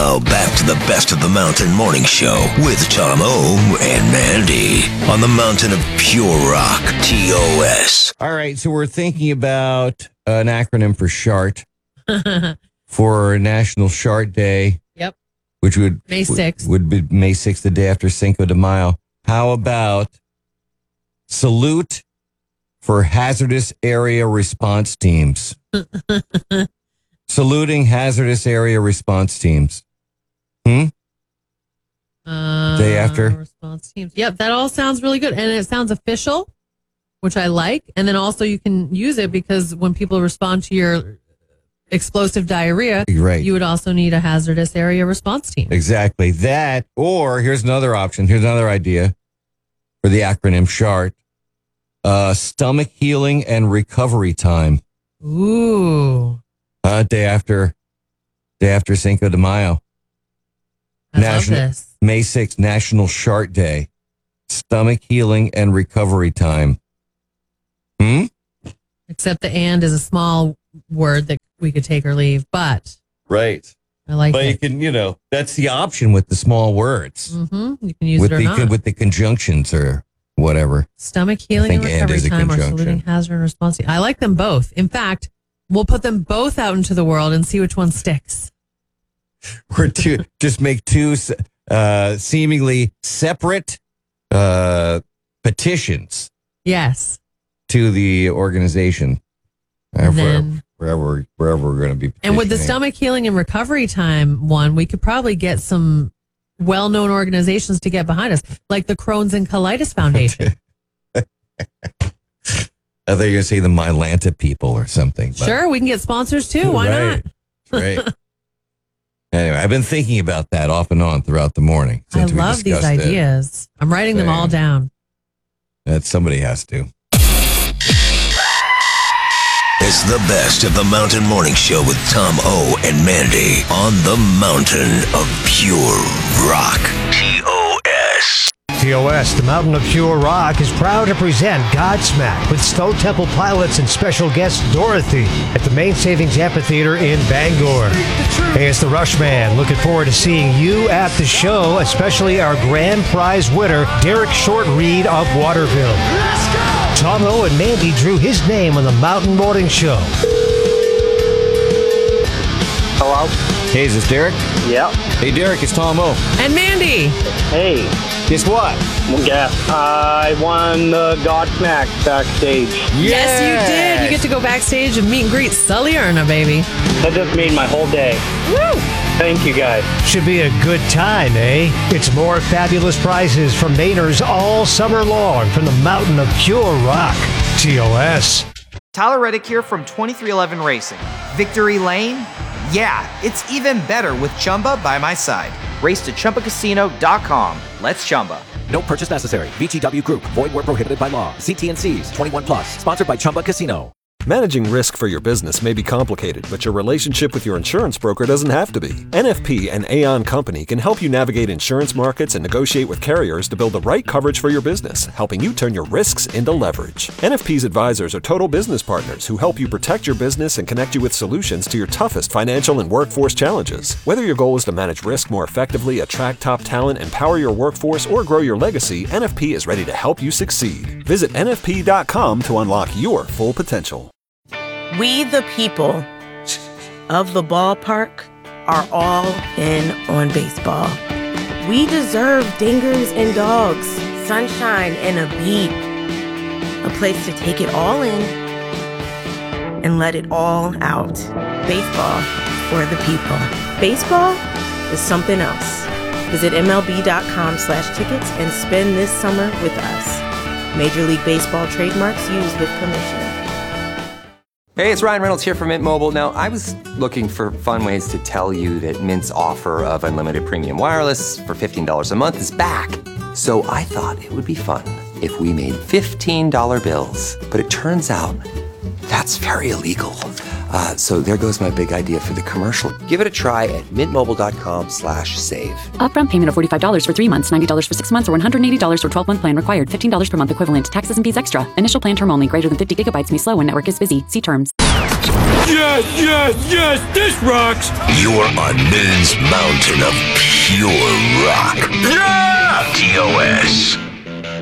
Now back to the Best of the Mountain Morning Show with Tom O and Mandy on the Mountain of Pure Rock, TOS. All right, so we're thinking about an acronym for SHART for National SHART Day. Yep. Which would May 6th. Would be May 6th, the day after Cinco de Mayo. How about salute for hazardous area response teams? Saluting hazardous area response teams. Day after? Response teams. Yep, that all sounds really good. And it sounds official, which I like. And then also you can use it because when people respond to your explosive diarrhea, right, you would also need a hazardous area response team. Exactly. That, or here's another option. Here's another idea for the acronym SHART. Stomach healing and recovery time. Ooh. Day after Cinco de Mayo. I love this. May 6th, National SHART Day. Stomach healing and recovery time. Except the "and" is a small word that we could take or leave, but right. I like but it. But you can, that's the option with the small words. Mm-hmm. You can use it or not. With the conjunctions or whatever. Stomach healing and recovery time or saluting hazard and response team. I like them both. In fact, we'll put them both out into the world and see which one sticks. Just make two seemingly separate petitions. Yes. To the organization. Wherever we're going to be. And with the stomach healing and recovery time one, we could probably get some well-known organizations to get behind us, like the Crohn's and Colitis Foundation. I thought you were going to say the Mylanta people or something. Sure, we can get sponsors too. Why not? Right. Anyway, I've been thinking about that off and on throughout the morning. I love these ideas. I'm writing them all down. That somebody has to. It's the Best of the Mountain Morning Show with Tom O and Mandy on the Mountain of Pure Rock, TOS. TOS, the Mountain of Pure Rock, is proud to present Godsmack with Stone Temple Pilots and special guest Dorothy at the Main Savings Amphitheater in Bangor. Hey, it's the Rushman. Looking forward to seeing you at the show, especially our grand prize winner, Derek Short-Reed of Waterville. Tom O and Mandy drew his name on the Mountain Morning Show. Hello? Hey, is this Derek? Yeah. Hey, Derek, it's Tom O. And Mandy. Hey. Guess what? Yeah, I won the Godsmack backstage. Yes, you did. You get to go backstage and meet and greet Sully Erna, baby. That just made my whole day. Woo! Thank you, guys. Should be a good time, eh? It's more fabulous prizes from Mainers all summer long from the Mountain of Pure Rock. TOS. Tyler Reddick here from 2311 Racing. Victory Lane? Yeah, it's even better with Chumba by my side. Race to ChumbaCasino.com. Let's Chumba. No purchase necessary. VGW Group. Void where prohibited by law. See T&Cs. 21 plus. Sponsored by Chumba Casino. Managing risk for your business may be complicated, but your relationship with your insurance broker doesn't have to be. NFP and Aon Company can help you navigate insurance markets and negotiate with carriers to build the right coverage for your business, helping you turn your risks into leverage. NFP's advisors are total business partners who help you protect your business and connect you with solutions to your toughest financial and workforce challenges. Whether your goal is to manage risk more effectively, attract top talent, empower your workforce, or grow your legacy, NFP is ready to help you succeed. Visit NFP.com to unlock your full potential. We, the people of the ballpark, are all in on baseball. We deserve dingers and dogs, sunshine and a beat, a place to take it all in and let it all out. Baseball for the people. Baseball is something else. Visit MLB.com/tickets and spend this summer with us. Major League Baseball trademarks used with permission. Hey, it's Ryan Reynolds here from Mint Mobile. Now, I was looking for fun ways to tell you that Mint's offer of unlimited premium wireless for $15 a month is back. So I thought it would be fun if we made $15 bills. But it turns out that's very illegal. So there goes my big idea for the commercial. Give it a try at mintmobile.com/save. Upfront payment of $45 for 3 months, $90 for 6 months, or $180 for 12-month plan required. $15 per month equivalent. Taxes and fees extra. Initial plan term only. Greater than 50 gigabytes may slow when network is busy. See terms. Yes, this rocks. You are on Men's Mountain of Pure Rock. Yeah!